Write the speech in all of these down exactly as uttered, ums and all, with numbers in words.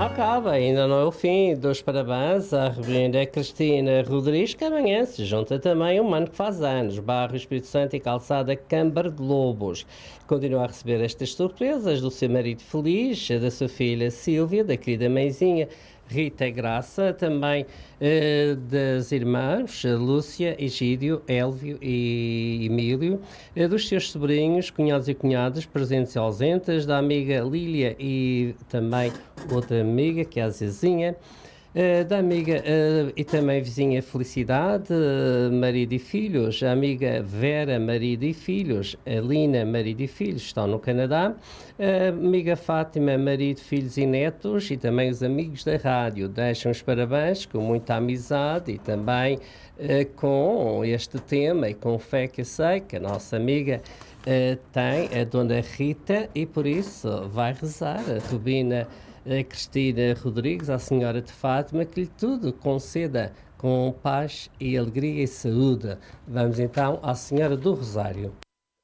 não acaba, ainda não é o fim. Dos parabéns à reverenda Cristina Rodrigues, que amanhã se junta também um ano que faz anos. Bairro Espírito Santo e Calçada Câmara de Lobos. Continua a receber estas surpresas do seu marido feliz, da sua filha Sílvia, da querida mãezinha Rita Graça, também eh, das irmãs Lúcia, Egídio, Élvio e Emílio, eh, dos seus sobrinhos, cunhados e cunhadas, presentes e ausentes, da amiga Lília e também outra amiga, que é a Zezinha, eh, da amiga eh, e também vizinha Felicidade, eh, marido e filhos, a amiga Vera, marido e filhos, a Lina, marido e filhos, estão no Canadá, a amiga Fátima, marido, filhos e netos, e também os amigos da rádio. Deixam os parabéns com muita amizade e também eh, com este tema e com fé que eu sei que a nossa amiga eh, tem, a Dona Rita, e por isso vai rezar a Rubina a Cristina Rodrigues, à Senhora de Fátima, que lhe tudo conceda com paz e alegria e saúde. Vamos então à Senhora do Rosário.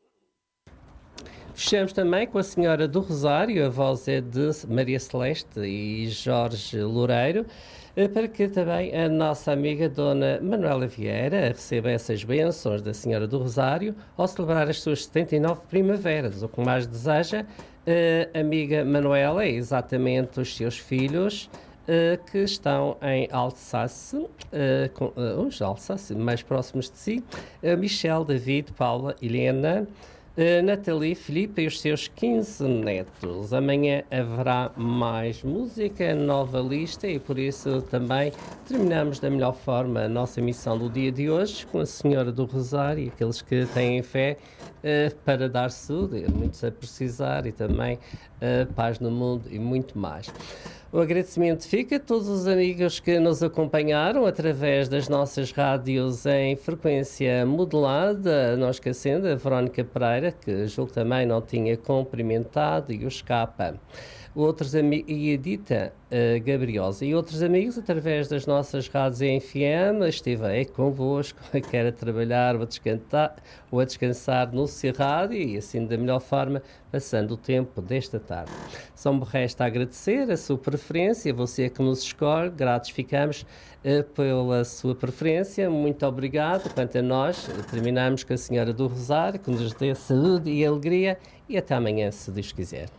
Fechamos também com a Senhora do Rosário, a voz é de Maria Celeste e Jorge Loureiro, para que também a nossa amiga Dona Manuela Vieira receba essas bênçãos da Senhora do Rosário ao celebrar as suas setenta e nove primaveras. O que mais deseja, a amiga Manuela, é exatamente os seus filhos, Uh, que estão em Alsace, uh, com, uh, os Alsace, mais próximos de si, uh, Michel, David, Paula, Helena, uh, Nathalie, Filipe e os seus quinze netos. Amanhã haverá mais música, nova lista, e por isso também terminamos da melhor forma a nossa missão do dia de hoje com a Senhora do Rosário e aqueles que têm fé uh, para dar saúde, muitos a precisar, e também uh, paz no mundo e muito mais. O agradecimento fica a todos os amigos que nos acompanharam através das nossas rádios em frequência modulada, não esquecendo a Verónica Pereira, que julgo também não tinha cumprimentado, e o Escapa. Outros amigos, e a Dita uh, Gabriosa, e outros amigos através das nossas rádios em F M, esteve aí convosco, quer a trabalhar ou a, descansar, ou a descansar no seu rádio, e assim da melhor forma, passando o tempo desta tarde. Só me resta agradecer a sua preferência, você que nos escolhe, gratos ficamos uh, pela sua preferência, muito obrigado. Quanto a nós, terminamos com a Senhora do Rosário, que nos dê saúde e alegria, e até amanhã, se Deus quiser.